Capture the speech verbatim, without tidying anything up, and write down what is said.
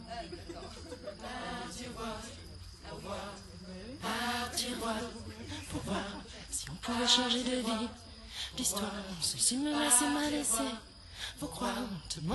Pour voir si on pouvait changer de vie. L'histoire, ceci me laisse et m'a laissé. Faut croire, tout le monde